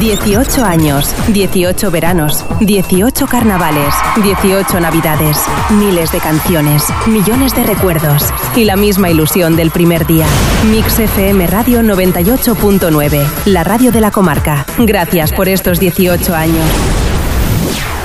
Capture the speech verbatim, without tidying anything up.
dieciocho años, dieciocho veranos, dieciocho carnavales, dieciocho navidades, miles de canciones, millones de recuerdos y la misma ilusión del primer día. Mix F M Radio noventa y ocho punto nueve, la radio de la comarca. Gracias por estos dieciocho años.